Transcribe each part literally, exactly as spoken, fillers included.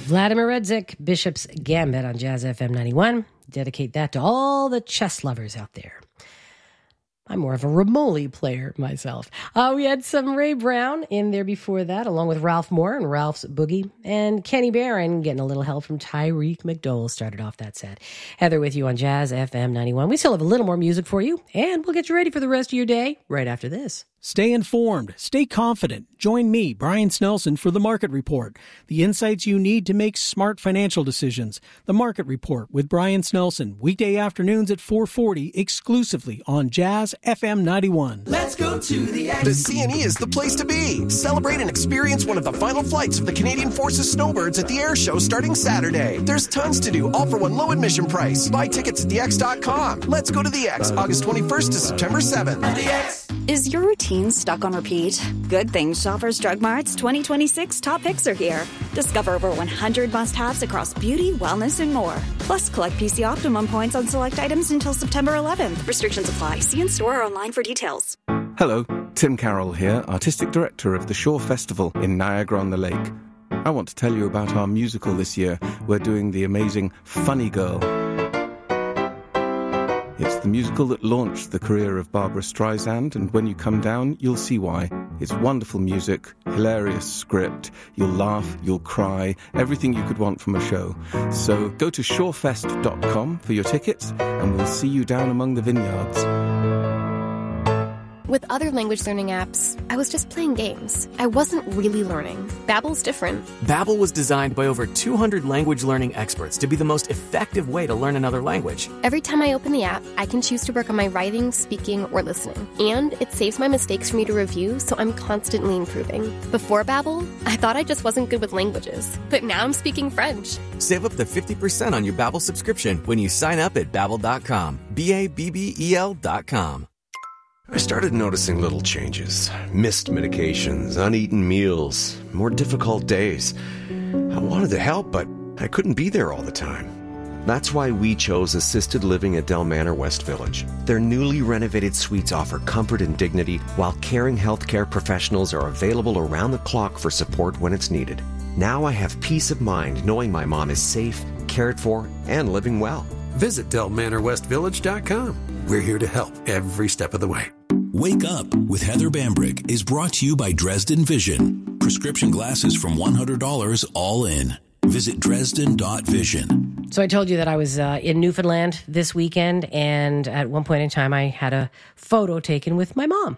Vladimir Redzik, Bishop's Gambit on Jazz F M ninety-one. Dedicate that to all the chess lovers out there. I'm more of a Ramoli player myself. Uh, we had some Ray Brown in there before that, along with Ralph Moore and Ralph's Boogie. And Kenny Barron getting a little help from Tyreek McDowell started off that set. Heather with you on Jazz F M ninety-one. We still have a little more music for you, and we'll get you ready for the rest of your day right after this. Stay informed. Stay confident. Join me, Brian Snelson, for The Market Report. The insights you need to make smart financial decisions. The Market Report with Brian Snelson. Weekday afternoons at four forty, exclusively on Jazz F M ninety-one. Let's go to the X. The C N E is the place to be. Celebrate and experience one of the final flights of the Canadian Forces Snowbirds at the air show starting Saturday. There's tons to do, all for one low admission price. Buy tickets at the x dot com. Let's go to the X, August twenty-first to September seventh. The X. Is your routine stuck on repeat? Good thing Shoppers Drug Mart's twenty twenty-six top picks are here. Discover over one hundred must-haves across beauty, wellness, and more. Plus, collect P C Optimum points on select items until September eleventh. Restrictions apply. See in store or online for details. Hello, Tim Carroll here, Artistic Director of the Shore Festival in Niagara-on-the-Lake. I want to tell you about our musical this year. We're doing the amazing Funny Girl. It's the musical that launched the career of Barbara Streisand, and when you come down, you'll see why. It's wonderful music, hilarious script, you'll laugh, you'll cry, everything you could want from a show. So go to shorefest dot com for your tickets, and we'll see you down among the vineyards. With other language learning apps, I was just playing games. I wasn't really learning. Babbel's different. Babbel was designed by over two hundred language learning experts to be the most effective way to learn another language. Every time I open the app, I can choose to work on my writing, speaking, or listening. And it saves my mistakes for me to review, so I'm constantly improving. Before Babbel, I thought I just wasn't good with languages. But now I'm speaking French. Save up to fifty percent on your Babbel subscription when you sign up at babbel dot com. B A B B E L dot com. I started noticing little changes. Missed medications, uneaten meals, more difficult days. I wanted to help, but I couldn't be there all the time. That's why we chose assisted living at Del Manor West Village. Their newly renovated suites offer comfort and dignity, while caring healthcare professionals are available around the clock for support when it's needed. Now I have peace of mind knowing my mom is safe, cared for, and living well. Visit del manor west village dot com. We're here to help every step of the way. Wake Up with Heather Bambrick is brought to you by Dresden Vision. Prescription glasses from one hundred dollars all in. Visit dresden dot vision. So I told you that I was uh, in Newfoundland this weekend, and at one point in time I had a photo taken with my mom.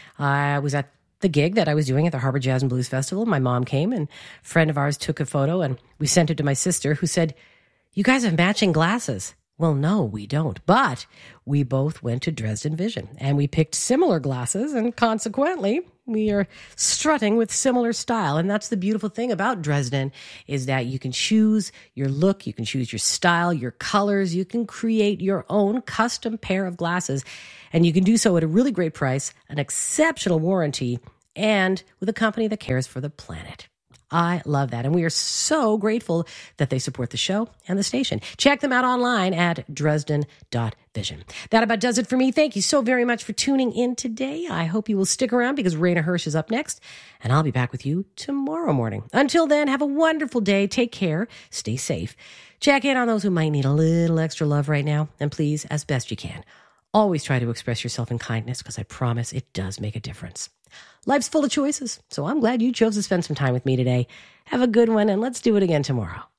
I was at the gig that I was doing at the Harbour Jazz and Blues Festival. My mom came, and a friend of ours took a photo, and we sent it to my sister, who said, "You guys have matching glasses." Well, no, we don't. But we both went to Dresden Vision, and we picked similar glasses, and consequently, we are strutting with similar style. And that's the beautiful thing about Dresden, is that you can choose your look, you can choose your style, your colors, you can create your own custom pair of glasses, and you can do so at a really great price, an exceptional warranty, and with a company that cares for the planet. I love that. And we are so grateful that they support the show and the station. Check them out online at dresden dot vision. That about does it for me. Thank you so very much for tuning in today. I hope you will stick around because Raina Hirsch is up next, and I'll be back with you tomorrow morning. Until then, have a wonderful day. Take care. Stay safe. Check in on those who might need a little extra love right now. And please, as best you can, always try to express yourself in kindness, because I promise it does make a difference. Life's full of choices, so I'm glad you chose to spend some time with me today. Have a good one, and let's do it again tomorrow.